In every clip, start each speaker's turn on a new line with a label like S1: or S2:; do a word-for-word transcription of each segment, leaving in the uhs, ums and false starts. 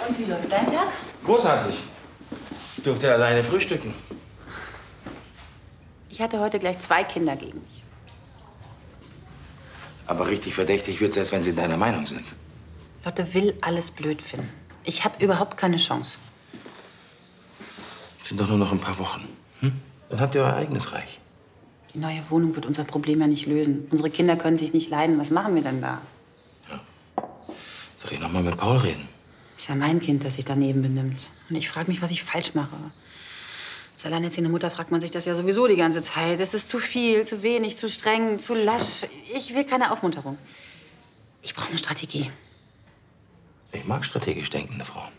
S1: Und wie läuft dein Tag?
S2: Großartig. Ich durfte alleine frühstücken.
S1: Ich hatte heute gleich zwei Kinder gegen mich.
S2: Aber richtig verdächtig wird's erst, wenn sie deiner Meinung sind.
S1: Lotte will alles blöd finden. Ich habe überhaupt keine Chance.
S2: Es sind doch nur noch ein paar Wochen. Hm? Dann habt ihr euer eigenes Reich.
S1: Die neue Wohnung wird unser Problem ja nicht lösen. Unsere Kinder können sich nicht leiden. Was machen wir denn da?
S2: Ja. Soll ich noch mal mit Paul reden?
S1: Ist ja mein Kind, das sich daneben benimmt. Und ich frage mich, was ich falsch mache. Als alleinerziehende Mutter fragt man sich das ja sowieso die ganze Zeit. Es ist zu viel, zu wenig, zu streng, zu lasch. Ich will keine Aufmunterung. Ich brauche eine Strategie.
S2: Ich mag strategisch denkende Frauen.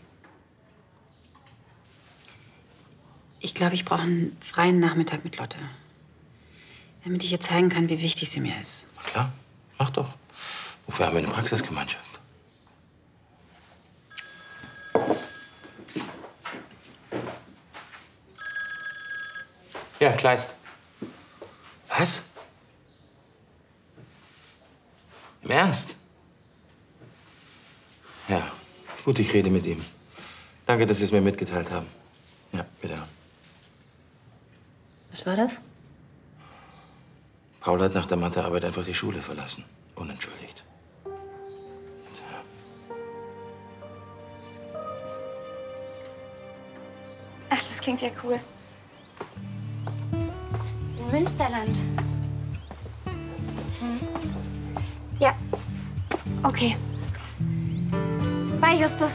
S1: Ich glaube, ich brauche einen freien Nachmittag mit Lotte. Damit ich ihr zeigen kann, wie wichtig sie mir ist.
S2: Na klar, mach doch. Wofür haben wir eine Praxisgemeinschaft? Ja, Kleist. Was? Im Ernst? Ja, gut, ich rede mit ihm. Danke, dass Sie es mir mitgeteilt haben. Ja, bitte.
S1: Was war das?
S2: Paul hat nach der Mathearbeit einfach die Schule verlassen. Unentschuldigt.
S3: Ach, das klingt ja cool. In Münsterland. Hm. Ja. Okay. Bye, Justus.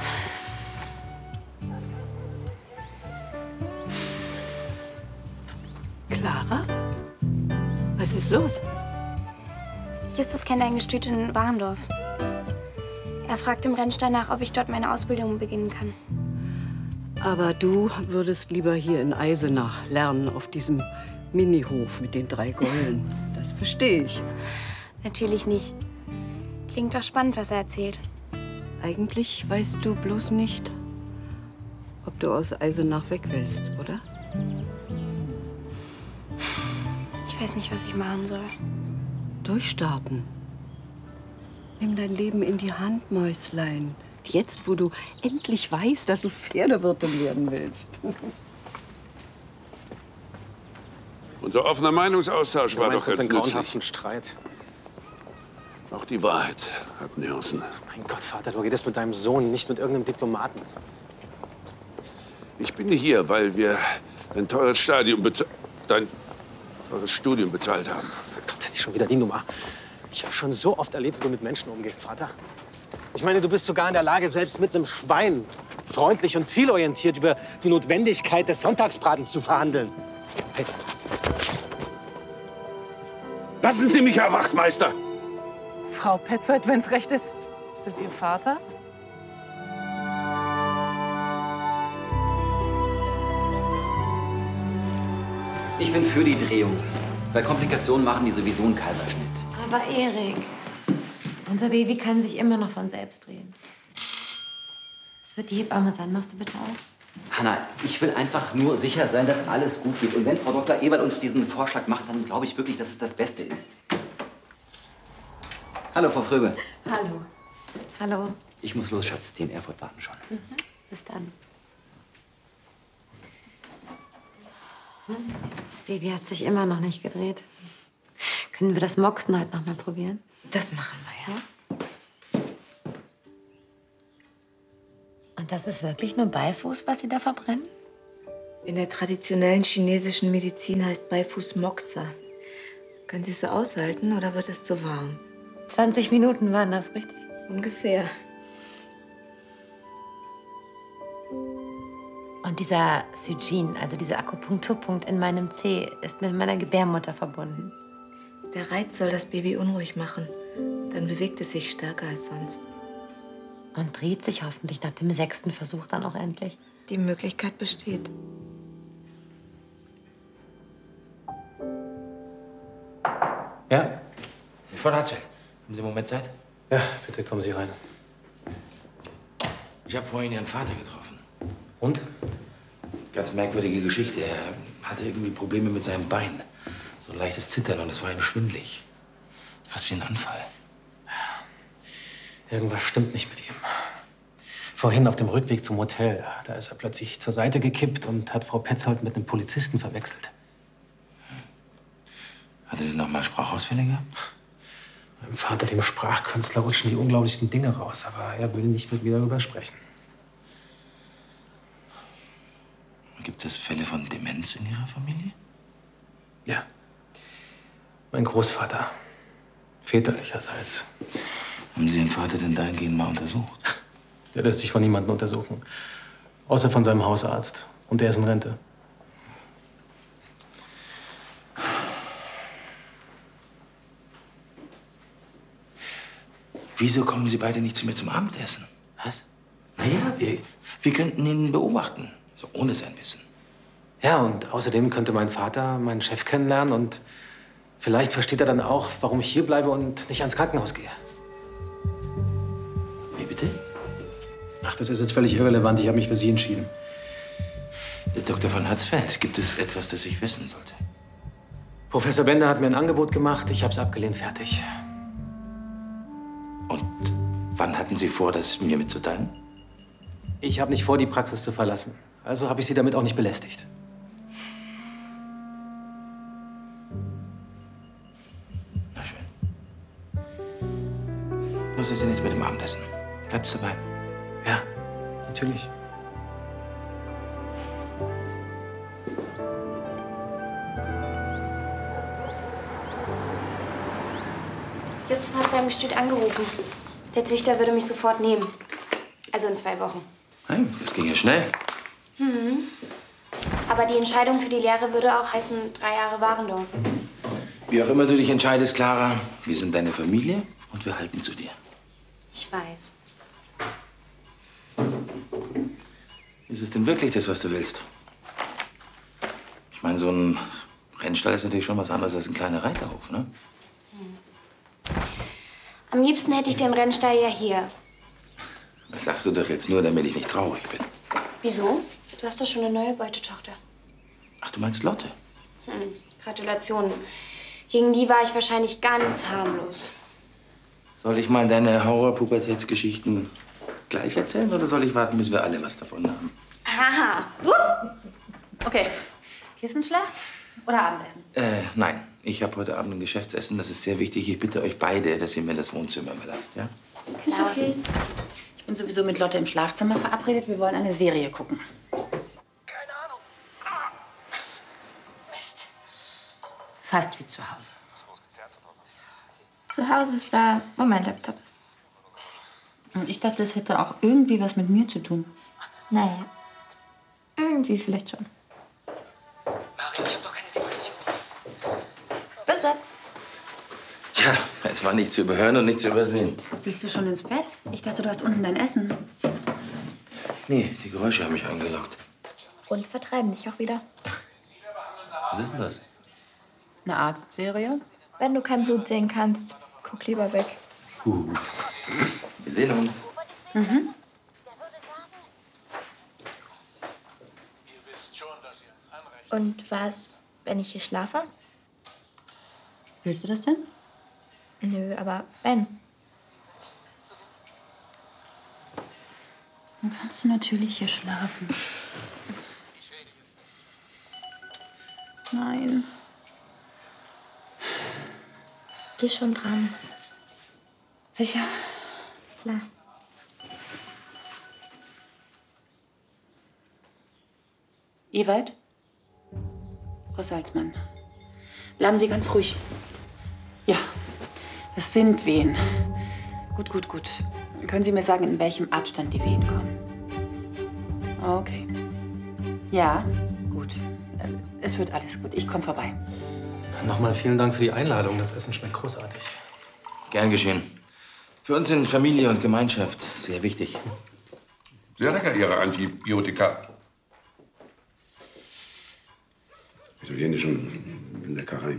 S1: Clara? Was ist los?
S3: Justus kennt ein Gestüt in Warendorf. Er fragt im Rennstall nach, ob ich dort meine Ausbildung beginnen kann.
S4: Aber du würdest lieber hier in Eisenach lernen, auf diesem Minihof mit den drei Gäulen. Das verstehe ich.
S3: Natürlich nicht. Klingt doch spannend, was er erzählt.
S4: Eigentlich weißt du bloß nicht, ob du aus Eisenach weg willst, oder?
S3: Ich weiß nicht, was ich machen soll.
S4: Durchstarten. Nimm dein Leben in die Hand, Mäuslein. Jetzt, wo du endlich weißt, dass du Pferdewirtin werden willst.
S5: Unser offener Meinungsaustausch war doch
S6: jetzt
S5: ganz
S6: einen
S5: nützlich.
S6: grauenhaften Streit.
S5: Auch die Wahrheit hat Nuancen.
S6: Mein Gott, Vater, du redest mit deinem Sohn, nicht mit irgendeinem Diplomaten.
S5: Ich bin hier, weil wir dein teures Stadium beza- dein teures Studium bezahlt haben.
S6: Gott, nicht schon wieder die Nummer. Ich habe schon so oft erlebt, wie du mit Menschen umgehst, Vater. Ich meine, du bist sogar in der Lage, selbst mit einem Schwein freundlich und zielorientiert über die Notwendigkeit des Sonntagsbratens zu verhandeln. Hey, was ist das?
S5: Lassen Sie mich, Herr Wachtmeister!
S7: Frau Petzold, wenn's recht ist, ist das Ihr Vater?
S8: Ich bin für die Drehung. Bei Komplikationen machen die sowieso einen Kaiserschnitt.
S9: Aber Erik, unser Baby kann sich immer noch von selbst drehen. Es wird die Hebamme sein. Machst du bitte auf?
S8: Hanna, ich will einfach nur sicher sein, dass alles gut geht. Und wenn Frau Doktor Ewald uns diesen Vorschlag macht, dann glaube ich wirklich, dass es das Beste ist. Hallo, Frau Fröbe.
S9: Hallo. Hallo.
S8: Ich muss los, Schatz. Die in Erfurt warten schon.
S9: Mhm. Bis dann. Das Baby hat sich immer noch nicht gedreht. Können wir das Moxen heute noch mal probieren?
S1: Das machen wir, ja.
S9: Und das ist wirklich nur Beifuß, was Sie da verbrennen?
S10: In der traditionellen chinesischen Medizin heißt Beifuß Moxa. Können Sie es so aushalten oder wird es zu warm?
S9: zwanzig Minuten waren das, richtig?
S10: Ungefähr.
S9: Und dieser Sujin, also dieser Akupunkturpunkt in meinem Zeh, ist mit meiner Gebärmutter verbunden.
S10: Der Reiz soll das Baby unruhig machen. Dann bewegt es sich stärker als sonst.
S9: Und dreht sich hoffentlich nach dem sechsten Versuch dann auch endlich.
S10: Die Möglichkeit besteht.
S2: Ja? Frau Ratsfeld, haben Sie einen Moment Zeit?
S6: Ja, bitte kommen Sie rein.
S2: Ich habe vorhin Ihren Vater getroffen.
S6: Und?
S2: Ganz merkwürdige Geschichte. Er hatte irgendwie Probleme mit seinem Bein. So ein leichtes Zittern und es war ihm schwindelig. Fast wie ein Anfall.
S6: Irgendwas stimmt nicht mit ihm. Vorhin auf dem Rückweg zum Hotel, da ist er plötzlich zur Seite gekippt und hat Frau Petzold mit einem Polizisten verwechselt.
S2: Hat er denn noch mal Sprachausfälle gehabt?
S6: Meinem Vater, dem Sprachkünstler, rutschen die unglaublichsten Dinge raus, aber er will nicht mit mir darüber sprechen.
S2: Gibt es Fälle von Demenz in Ihrer Familie?
S6: Ja. Mein Großvater, väterlicherseits.
S2: Haben Sie Ihren Vater denn dahingehend mal untersucht?
S6: Der lässt sich von niemandem untersuchen. Außer von seinem Hausarzt. Und der ist in Rente.
S2: Wieso kommen Sie beide nicht zu mir zum Abendessen? Was? Naja, wir, wir könnten ihn beobachten. So ohne sein Wissen.
S6: Ja, und außerdem könnte mein Vater meinen Chef kennenlernen und vielleicht versteht er dann auch, warum ich hier bleibe und nicht ans Krankenhaus gehe.
S2: Wie bitte?
S6: Ach, das ist jetzt völlig irrelevant. Ich habe mich für Sie entschieden.
S2: Doktor von Hatzfeld, gibt es etwas, das ich wissen sollte?
S6: Professor Bender hat mir ein Angebot gemacht. Ich habe es abgelehnt. Fertig.
S2: Und wann hatten Sie vor, das mir mitzuteilen?
S6: Ich habe nicht vor, die Praxis zu verlassen. Also habe ich Sie damit auch nicht belästigt.
S2: Na schön. Was ist denn jetzt mit dem Abendessen? Bleibst du dabei?
S6: Ja, natürlich.
S3: Justus hat beim Gestüt angerufen. Der Züchter würde mich sofort nehmen. Also in zwei Wochen.
S2: Hey, das ging ja schnell.
S3: Mhm. Aber die Entscheidung für die Lehre würde auch heißen, drei Jahre Warendorf.
S2: Wie auch immer du dich entscheidest, Clara, wir sind deine Familie und wir halten zu dir.
S3: Ich weiß.
S2: Ist es denn wirklich das, was du willst? Ich meine, so ein Rennstall ist natürlich schon was anderes als ein kleiner Reiterhof, ne?
S3: Am liebsten hätte ich den Rennstall ja hier.
S2: Das sagst du doch jetzt nur, damit ich nicht traurig bin.
S3: Wieso? Du hast doch schon eine neue Beutetochter.
S2: Ach, du meinst Lotte?
S3: Hm. Gratulation. Gegen die war ich wahrscheinlich ganz harmlos.
S2: Soll ich mal deine Horror-Pubertätsgeschichten gleich erzählen oder soll ich warten, bis wir alle was davon haben?
S1: Haha. Uh. Okay. Kissenschlacht oder Abendessen?
S2: Äh, nein. Ich habe heute Abend ein Geschäftsessen. Das ist sehr wichtig. Ich bitte euch beide, dass ihr mir das Wohnzimmer überlasst, ja?
S1: Ist okay. Ich bin sowieso mit Lotte im Schlafzimmer verabredet. Wir wollen eine Serie gucken.
S11: Keine Ahnung. Ah. Mist.
S1: Fast wie zu Hause.
S3: Zu Hause ist da, wo mein Laptop ist.
S1: Und ich dachte, das hätte auch irgendwie was mit mir zu tun.
S3: Naja, irgendwie vielleicht schon.
S11: Mario, ich hab doch keine Depression.
S3: Besetzt.
S2: Tja, es war nicht zu überhören und nicht zu übersehen.
S1: Bist du schon ins Bett? Ich dachte, du hast unten dein Essen.
S2: Nee, die Geräusche haben mich angelockt.
S3: Und vertreiben dich auch wieder.
S2: Was ist denn das?
S1: Eine Arztserie?
S3: Wenn du kein Blut sehen kannst, guck lieber weg.
S2: Uh. Wir sehen uns.
S1: Mhm.
S3: Und was, wenn ich hier schlafe?
S1: Willst du das denn?
S3: Nö, aber wenn.
S1: Dann kannst du natürlich hier schlafen. Nein.
S3: Die ist schon dran.
S1: Sicher?
S3: Klar.
S1: Ewald? Frau Salzmann, bleiben Sie ganz ruhig. Ja, das sind Wehen. Gut, gut, gut. Können Sie mir sagen, in welchem Abstand die Wehen kommen? Okay. Ja, gut. Es wird alles gut. Ich komme vorbei.
S6: Nochmal vielen Dank für die Einladung. Das Essen schmeckt großartig.
S2: Gern geschehen. Für uns sind Familie und Gemeinschaft sehr wichtig.
S5: Sehr lecker, Ihre Antibiotika. Italienischen Leckereien.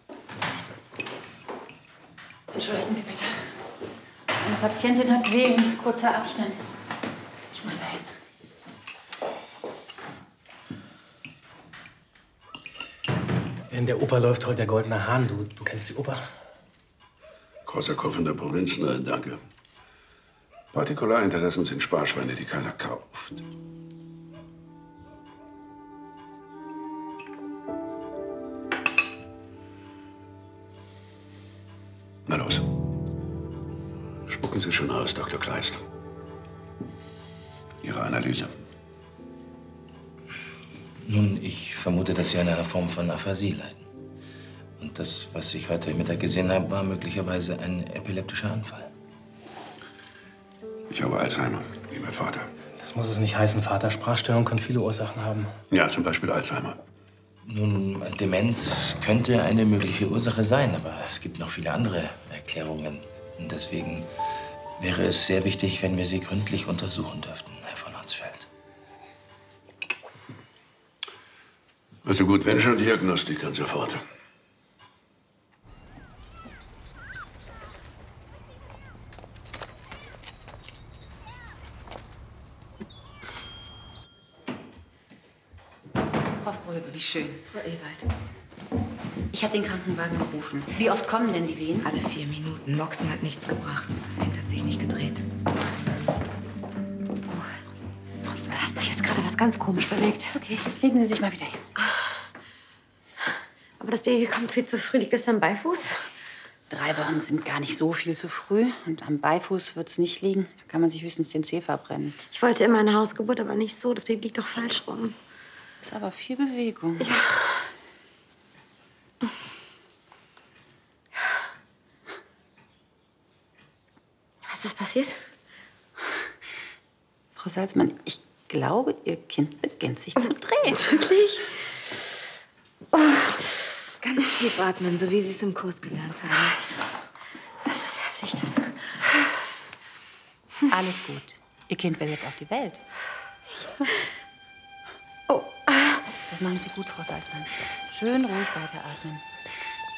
S1: Entschuldigen Sie bitte. Eine Patientin hat Wehen. Kurzer Abstand. Ich muss dahin.
S6: In der Oper läuft heute der Goldene Hahn. Du, du kennst die Oper?
S5: Korsakow in der Provinz? Nein, danke. Partikularinteressen sind Sparschweine, die keiner kauft. Na los. Spucken Sie schon aus, Doktor Kleist. Ihre Analyse.
S2: Nun, ich vermute, dass Sie an einer Form von Aphasie leiden. Und das, was ich heute Mittag gesehen habe, war möglicherweise ein epileptischer Anfall.
S5: Ich habe Alzheimer, wie mein Vater.
S6: Das muss es nicht heißen, Vater. Sprachstörung kann viele Ursachen haben.
S5: Ja, zum Beispiel Alzheimer.
S2: Nun, Demenz könnte eine mögliche Ursache sein, aber es gibt noch viele andere Erklärungen. Und deswegen wäre es sehr wichtig, wenn wir Sie gründlich untersuchen dürften, Herr von Hansfeld.
S5: Also gut, wenn schon Diagnostik, dann sofort.
S1: Frau Fröbe, wie schön.
S10: Frau Ewald.
S1: Ich habe den Krankenwagen gerufen. Wie oft kommen denn die Wehen?
S10: Alle vier Minuten. Moxen hat nichts gebracht. Das Kind hat sich nicht gedreht.
S9: Da hat sich jetzt gerade was ganz komisch bewegt.
S1: Okay, legen Sie sich mal wieder hin.
S9: Aber das Baby kommt viel zu früh. Liegt es am Beifuß?
S1: Drei Wochen sind gar nicht so viel zu früh. Und am Beifuß wird es nicht liegen. Da kann man sich höchstens den Zeh verbrennen.
S9: Ich wollte immer eine Hausgeburt, aber nicht so. Das Baby liegt doch falsch rum.
S1: Ist aber viel Bewegung.
S9: Ja. Was ist passiert?
S1: Frau Salzmann, ich glaube, Ihr Kind beginnt sich zu drehen.
S9: Wirklich?
S10: Oh. Ganz tief atmen, so wie Sie es im Kurs gelernt haben.
S9: Das ist, das ist heftig, das.
S1: Alles gut. Ihr Kind will jetzt auf die Welt.
S9: Oh.
S1: Das machen Sie gut, Frau Salzmann. Schön ruhig weiteratmen.